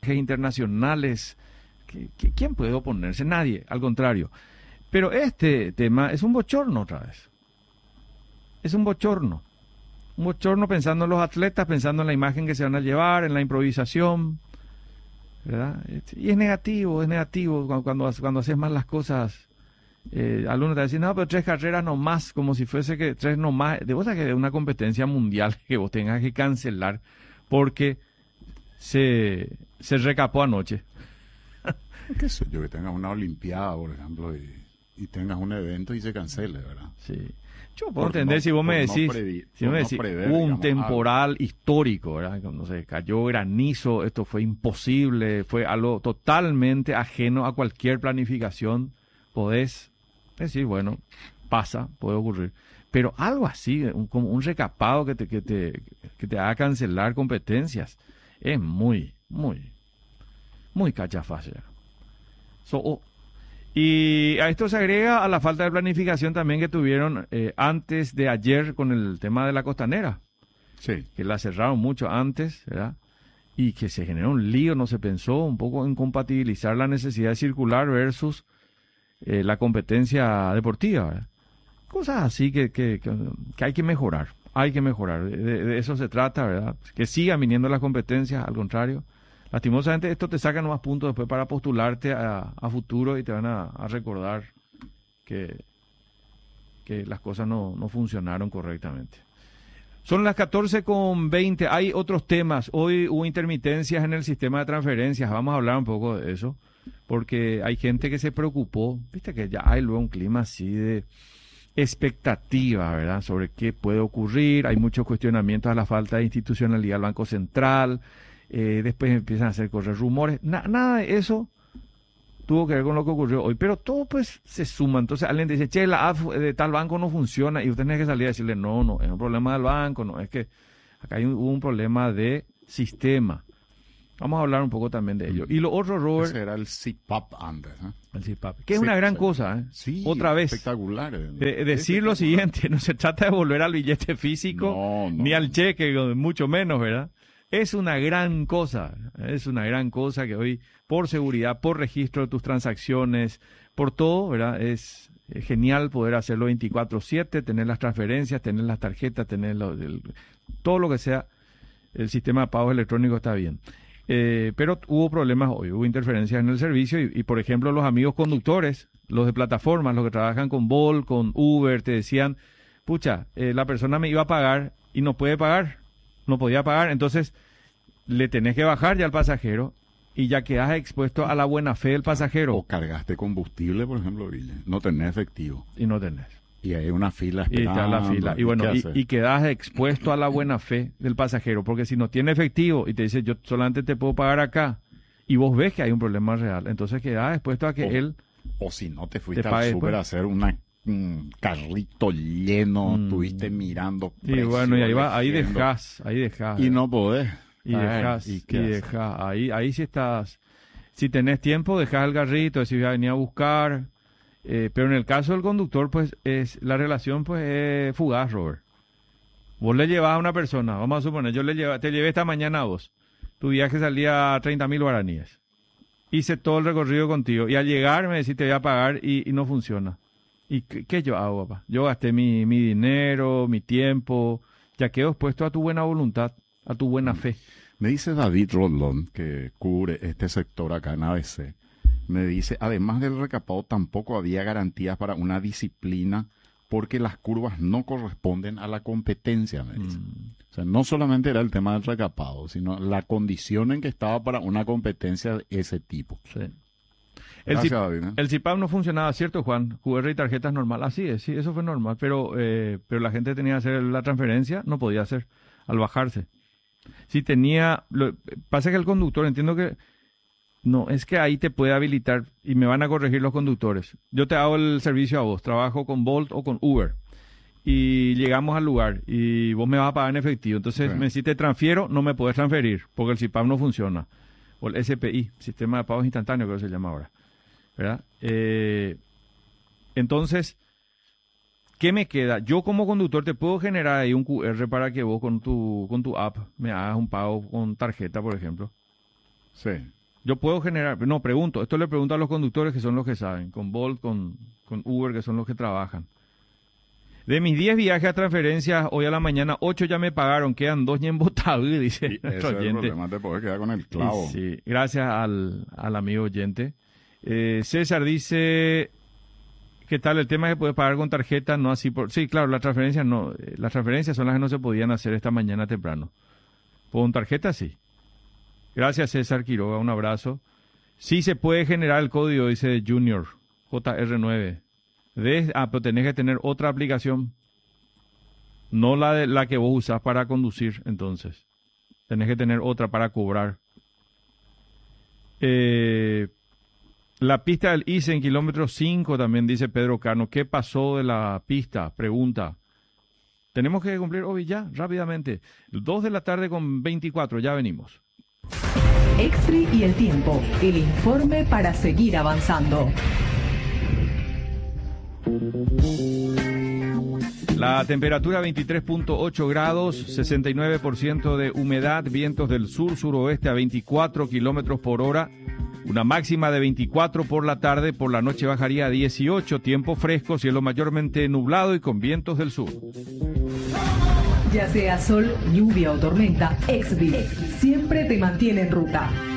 internacionales. ¿Quién puede oponerse? Nadie, al contrario. Pero este tema es un bochorno otra vez. Es un bochorno. Un bochorno pensando en los atletas, pensando en la imagen que se van a llevar, en la improvisación, ¿verdad? Y es negativo cuando haces mal las cosas. Algunos te dicen, no, pero 3 carreras nomás, como si fuese que 3 nomás. De vos que es una competencia mundial que vos tengas que cancelar porque se recapó anoche. ¿Qué sé yo? Que tengas una olimpiada, por ejemplo, y tengas un evento y se cancele, ¿verdad? Sí. Yo puedo entender si vos me decís, hubo un temporal histórico, ¿verdad? No sé, cayó granizo, esto fue imposible, fue algo totalmente ajeno a cualquier planificación. Podés decir, bueno, pasa, puede ocurrir. Pero algo así, como un recapado que te haga cancelar competencias, es muy cachafaz. Y a esto se agrega a la falta de planificación también que tuvieron antes de ayer con el tema de la costanera. Sí. Que la cerraron mucho antes, ¿verdad? Y que se generó un lío, no se pensó un poco en compatibilizar la necesidad de circular versus la competencia deportiva, ¿verdad? Cosas así que hay que mejorar. Hay que mejorar. De eso se trata, ¿verdad? Que sigan viniendo las competencias, al contrario. Lastimosamente esto te saca nuevos puntos después para postularte a futuro y te van a recordar que las cosas no funcionaron correctamente. Son las 14:20. Hay otros temas. Hoy hubo intermitencias en el sistema de transferencias. Vamos a hablar un poco de eso, porque hay gente que se preocupó. Viste que ya hay luego un clima así de expectativa, ¿verdad? Sobre qué puede ocurrir. Hay muchos cuestionamientos a la falta de institucionalidad del Banco Central. Después empiezan a hacer correr rumores. Nada de eso tuvo que ver con lo que ocurrió hoy, pero todo pues se suma. Entonces alguien dice, che, la app de tal banco no funciona, y usted tiene que salir a decirle, no, es un problema del banco, no, es que acá hubo un problema de sistema. Vamos a hablar un poco también de ello. Y lo otro, Robert... Ese era el CPAP antes, ¿eh? El CPAP, que es una gran cosa, ¿eh? Sí, otra vez. Espectacular. Decir lo siguiente, no se trata de volver al billete físico, ni al cheque, mucho menos, ¿verdad? Es una gran cosa que hoy, por seguridad, por registro de tus transacciones, por todo, ¿verdad? Es genial poder hacerlo 24/7, tener las transferencias, tener las tarjetas, tener todo lo que sea. El sistema de pagos electrónicos está bien. Pero hubo problemas hoy, hubo interferencias en el servicio y, por ejemplo, los amigos conductores, los de plataformas, los que trabajan con Bolt, con Uber, te decían, pucha, la persona me iba a pagar y no podía pagar, entonces le tenés que bajar ya al pasajero y ya quedás expuesto a la buena fe del pasajero. O cargaste combustible, por ejemplo, Villa, no tenés efectivo. Y no tenés. Y hay una fila esperando. Y está la fila. Y bueno, y quedás expuesto a la buena fe del pasajero, porque si no tiene efectivo y te dice, yo solamente te puedo pagar acá, y vos ves que hay un problema real, entonces quedás expuesto a que él... O si no te fuiste al súper a hacer un carrito lleno, estuviste mirando. Y bueno, y ahí dejás. Y no podés. Y dejás. Ahí sí estás. Si tenés tiempo, dejás el carrito, decís, ya venía a buscar. Pero en el caso del conductor, pues la relación pues es fugaz, Robert. Vos le llevas a una persona, vamos a suponer, te llevé esta mañana a vos. Tu viaje salía a 30.000 guaraníes. Hice todo el recorrido contigo. Y al llegar me decís, te voy a pagar y no funciona. ¿Y qué yo hago, papá? Yo gasté mi dinero, mi tiempo, ya quedo expuesto a tu buena voluntad, a tu buena fe. Me dice David Rodlón, que cubre este sector acá en ABC, me dice, además del recapado, tampoco había garantías para una disciplina porque las curvas no corresponden a la competencia, me dice. O sea, no solamente era el tema del recapado, sino la condición en que estaba para una competencia de ese tipo. Sí. El CIPAP no funcionaba, ¿cierto, Juan? QR y tarjetas normal. Así es, sí, eso fue normal, pero la gente tenía que hacer la transferencia, no podía hacer al bajarse. Si pasa que el conductor, entiendo que no, es que ahí te puede habilitar y me van a corregir los conductores. Yo te hago el servicio a vos, trabajo con Bolt o con Uber y llegamos al lugar y vos me vas a pagar en efectivo. Entonces, si te transfiero, no me podés transferir porque el CIPAP no funciona. O el SPI, Sistema de Pagos Instantáneos, creo que se llama ahora. ¿Verdad? Entonces, ¿qué me queda? Yo como conductor te puedo generar ahí un QR para que vos con tu app me hagas un pago con tarjeta, por ejemplo. Sí. Yo puedo generar, no, pregunto, esto le pregunto a los conductores que son los que saben, con Bolt, con Uber, que son los que trabajan. De mis 10 viajes a transferencias, hoy a la mañana, 8 ya me pagaron, quedan 2 en Botabú, dice Y nuestro ese es el oyente. problema, te podés quedar con el clavo. Sí, gracias al amigo oyente. César dice, ¿qué tal? El tema es que puedes pagar con tarjeta, no así por... Sí, claro, las transferencias no, las transferencias son las que no se podían hacer esta mañana temprano. Con tarjeta sí. Gracias César Quiroga, un abrazo. Sí se puede generar el código, dice Junior, JR9. Pero tenés que tener otra aplicación, no la que vos usás para conducir, entonces. Tenés que tener otra para cobrar. La pista del ICE en kilómetro 5 también, dice Pedro Cano. ¿Qué pasó de la pista? Pregunta. Tenemos que cumplir hoy ya, rápidamente. 2 de la tarde con 24, ya venimos. Extra y el tiempo, el informe para seguir avanzando. La temperatura 23.8 grados, 69% de humedad, vientos del sur-suroeste a 24 kilómetros por hora, una máxima de 24 por la tarde, por la noche bajaría a 18, tiempo fresco, cielo mayormente nublado y con vientos del sur. Ya sea sol, lluvia o tormenta, Exbil siempre te mantiene en ruta.